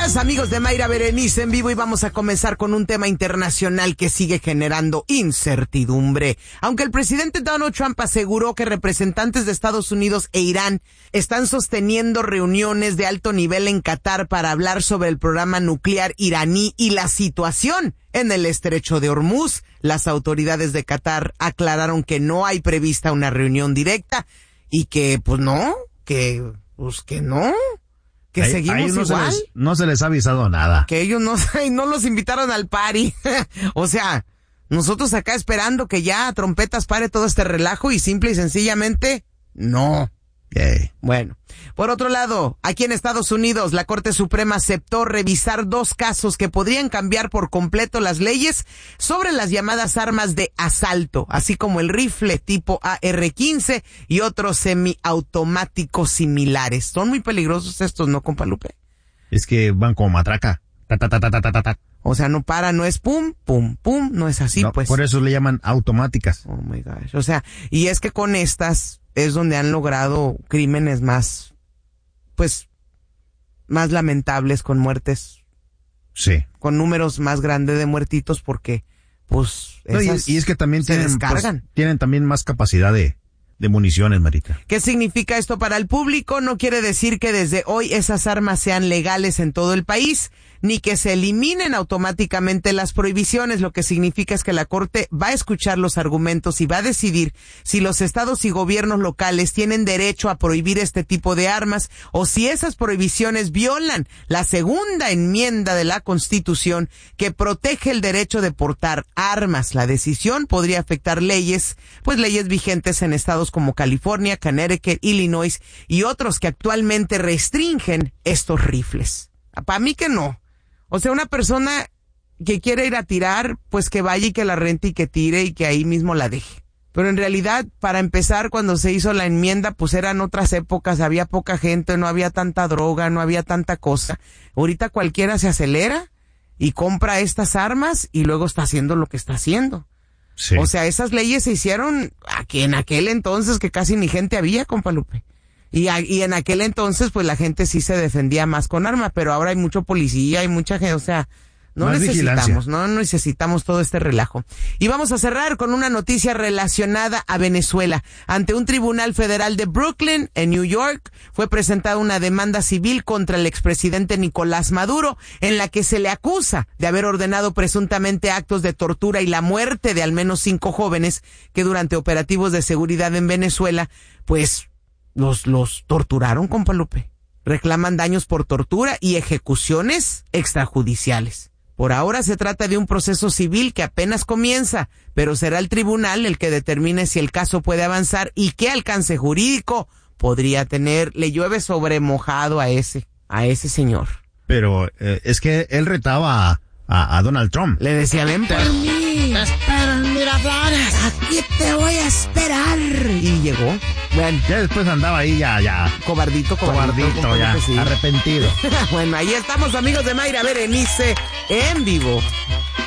más, amigos de Mayra Berenice en vivo, y vamos a comenzar con un tema internacional que sigue generando incertidumbre. Aunque el presidente Donald Trump aseguró que representantes de Estados Unidos e Irán están sosteniendo reuniones de alto nivel en Qatar para hablar sobre el programa nuclear iraní y la situación en el estrecho de Hormuz, las autoridades de Qatar aclararon que no hay prevista una reunión directa y que, pues no, que seguimos igual. No se les ha avisado nada. Que ellos no los invitaron al party. O sea, nosotros acá esperando que ya a trompetas pare todo este relajo y simple y sencillamente no. Bueno, por otro lado, aquí en Estados Unidos, la Corte Suprema aceptó revisar 2 casos que podrían cambiar por completo las leyes sobre las llamadas armas de asalto, así como el rifle tipo AR-15 y otros semiautomáticos similares. Son muy peligrosos estos, ¿no, compa Lupe? Es que van como matraca. O sea, no para, no es pum, pum, pum, no es así, no, pues. Por eso le llaman automáticas. Oh my gosh. O sea, y es que con estas es donde han logrado crímenes más lamentables, con muertes. Sí. Con números más grandes de muertitos porque, pues, no, y es que también descargan. Tienen también más capacidad de municiones, Marita. ¿Qué significa esto para el público? No quiere decir que desde hoy esas armas sean legales en todo el país, ni que se eliminen automáticamente las prohibiciones. Lo que significa es que la Corte va a escuchar los argumentos y va a decidir si los estados y gobiernos locales tienen derecho a prohibir este tipo de armas o si esas prohibiciones violan la segunda enmienda de la Constitución que protege el derecho de portar armas. La decisión podría afectar leyes vigentes en estados como California, Connecticut, Illinois y otros que actualmente restringen estos rifles. Para mí que no. O sea, una persona que quiere ir a tirar, pues que vaya y que la rente y que tire y que ahí mismo la deje. Pero en realidad, para empezar, cuando se hizo la enmienda, pues eran otras épocas, había poca gente, no había tanta droga, no había tanta cosa. Ahorita cualquiera se acelera y compra estas armas y luego está haciendo lo que está haciendo. Sí. O sea, esas leyes se hicieron aquí en aquel entonces que casi ni gente había, compa Lupe. Y en aquel entonces, pues la gente sí se defendía más con arma, pero ahora hay mucho policía, hay mucha gente, o sea, no necesitamos todo este relajo. Y vamos a cerrar con una noticia relacionada a Venezuela. Ante un tribunal federal de Brooklyn, en New York, fue presentada una demanda civil contra el expresidente Nicolás Maduro, en la que se le acusa de haber ordenado presuntamente actos de tortura y la muerte de al menos 5 jóvenes que durante operativos de seguridad en Venezuela, pues, los torturaron, compa Lupe. Reclaman daños por tortura y ejecuciones extrajudiciales. Por ahora se trata de un proceso civil que apenas comienza, pero será el tribunal el que determine si el caso puede avanzar y qué alcance jurídico podría tener. Le llueve sobre mojado a ese señor. Pero es que él retaba a Donald Trump. Le decía, ven por mí, esperen Miraflores, aquí te voy a esperar. Y llegó. Bueno. Ya después andaba ahí ya. Cobardito ya, sí. Arrepentido. Bueno, ahí estamos, amigos de Mayra Berenice en vivo.